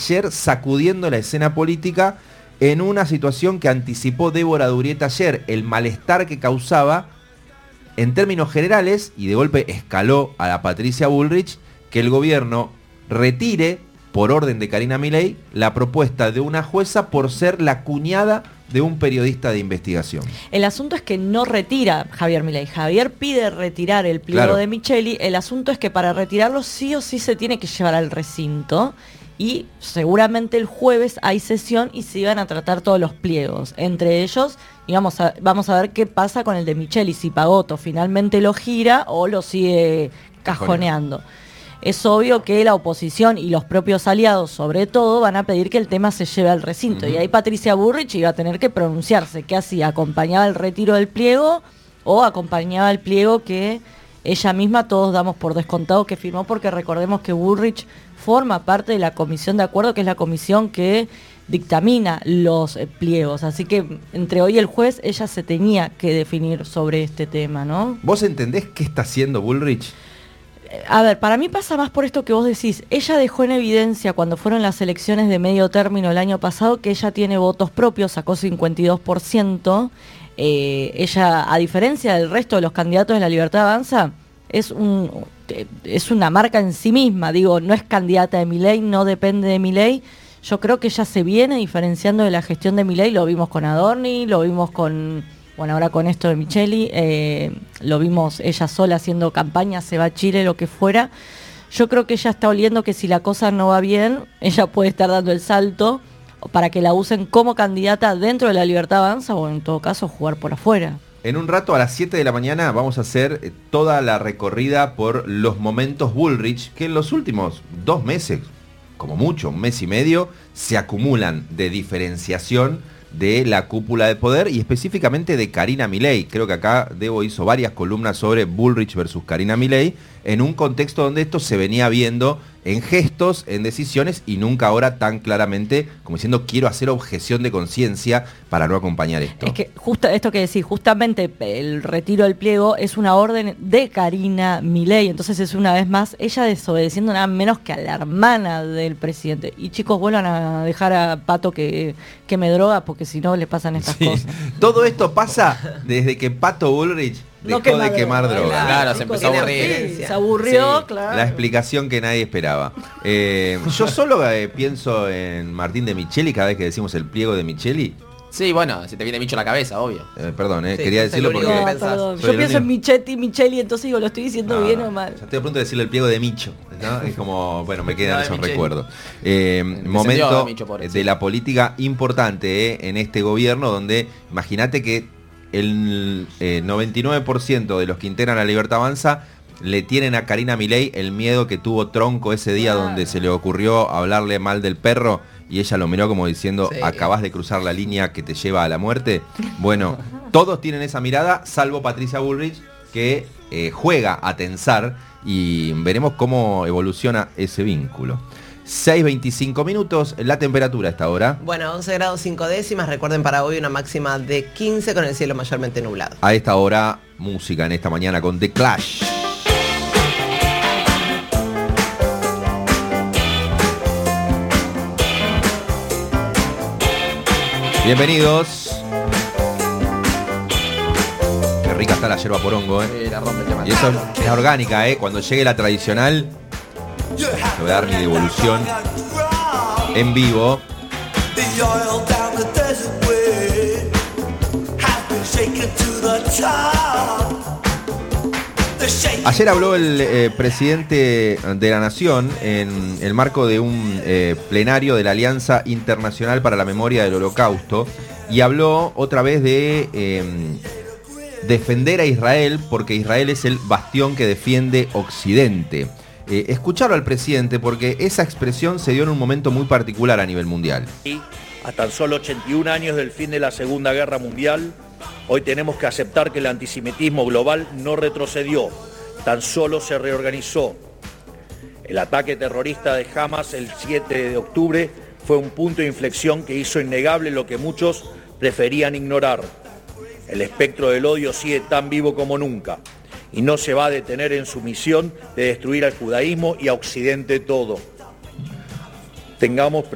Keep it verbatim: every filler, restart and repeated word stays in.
ayer sacudiendo la escena política en una situación que anticipó Débora Durieta ayer, el malestar que causaba en términos generales, y de golpe escaló a la Patricia Bullrich, que el gobierno retire, por orden de Karina Milei, la propuesta de una jueza por ser la cuñada de un periodista de investigación. El asunto es que no retira Javier Milei. Javier pide retirar el pliego Claro. de Micheli. El asunto es que para retirarlo sí o sí se tiene que llevar al recinto. Y seguramente el jueves hay sesión y se iban a tratar todos los pliegos. Entre ellos, y vamos a, vamos a ver qué pasa con el de Micheli, si Pagotto finalmente lo gira o lo sigue cajoneando. Es obvio que la oposición y los propios aliados, sobre todo, van a pedir que el tema se lleve al recinto. Uh-huh. Y ahí Patricia Bullrich iba a tener que pronunciarse. ¿Qué hacía? ¿Acompañaba el retiro del pliego o acompañaba el pliego que ella misma, todos damos por descontado que firmó? Porque recordemos que Bullrich forma parte de la comisión de acuerdo, que es la comisión que dictamina los eh, pliegos. Así que entre hoy y el jueves ella se tenía que definir sobre este tema, ¿no? ¿Vos entendés qué está haciendo Bullrich? A ver, para mí pasa más por esto que vos decís. Ella dejó en evidencia cuando fueron las elecciones de medio término el año pasado que ella tiene votos propios, sacó cincuenta y dos por ciento. Eh, ella, a diferencia del resto de los candidatos de La Libertad Avanza, es un es una marca en sí misma. Digo, no es candidata de Milei, no depende de Milei. Yo creo que ella se viene diferenciando de la gestión de Milei. Lo vimos con Adorni, lo vimos con... Bueno, ahora con esto de Micheli, eh, lo vimos ella sola haciendo campaña, se va a Chile, lo que fuera. Yo creo que ella está oliendo que si la cosa no va bien, ella puede estar dando el salto para que la usen como candidata dentro de La Libertad Avanza o en todo caso jugar por afuera. En un rato a las siete de la mañana vamos a hacer toda la recorrida por los momentos Bullrich que en los últimos dos meses, como mucho, un mes y medio, se acumulan de diferenciación de la cúpula de poder y específicamente de Karina Milei. Creo que acá Debo hizo varias columnas sobre Bullrich versus Karina Milei en un contexto donde esto se venía viendo en gestos, en decisiones y nunca ahora tan claramente como diciendo quiero hacer objeción de conciencia para no acompañar esto. Es que justo esto que decís, justamente el retiro del pliego es una orden de Karina Milei, entonces es una vez más ella desobedeciendo nada menos que a la hermana del presidente. Y chicos, vuelvan a dejar a Pato que, que me droga porque si no le pasan estas sí. cosas. Todo esto pasa desde que Pato Bullrich dejó no quema de quemar droga. Claro, claro, se empezó a aburrir. Sí, se aburrió, sí, claro. La explicación que nadie esperaba. Eh, yo solo eh, pienso en Martín de Micheli cada vez que decimos el pliego de Micheli. Sí, bueno, se te viene Micho a la cabeza, obvio. Eh, perdón, eh, sí, quería decirlo porque... No, perdón. Yo pienso en Michetti, Micheli, entonces digo, ¿lo estoy diciendo no, bien o mal? Ya estoy a punto de decirle el pliego de Micho, ¿no? Es como, bueno, me quedan esos recuerdos. Eh, momento de, Micho, pobre, de sí. la política importante eh, en este gobierno, donde imagínate que el eh, noventa y nueve por ciento de los que integran La Libertad Avanza le tienen a Karina Milei el miedo que tuvo Tronco ese día ah. donde se le ocurrió hablarle mal del perro y ella lo miró como diciendo sí. acabás de cruzar la línea que te lleva a la muerte. Bueno, todos tienen esa mirada, salvo Patricia Bullrich, que eh, juega a tensar y veremos cómo evoluciona ese vínculo. seis veinticinco minutos, la temperatura a esta hora. Bueno, once grados cinco décimas, recuerden para hoy una máxima de quince con el cielo mayormente nublado. A esta hora, música en esta mañana con The Clash. Bienvenidos. Qué rica está la yerba porongo, ¿eh? Sí, la rompe, y eso es la orgánica, ¿eh? Cuando llegue la tradicional, le voy a dar mi devolución en vivo. Ayer habló el eh, presidente de la Nación en el marco de un eh, plenario de la Alianza Internacional para la Memoria del Holocausto y habló otra vez de eh, defender a Israel porque Israel es el bastión que defiende Occidente. Eh, escucharlo al presidente porque esa expresión se dio en un momento muy particular a nivel mundial. A tan solo ochenta y un años del fin de la Segunda Guerra Mundial, hoy tenemos que aceptar que el antisemitismo global no retrocedió, tan solo se reorganizó. El ataque terrorista de Hamas el siete de octubre fue un punto de inflexión que hizo innegable lo que muchos preferían ignorar. El espectro del odio sigue tan vivo como nunca y no se va a detener en su misión de destruir al judaísmo y a Occidente todo. Tengamos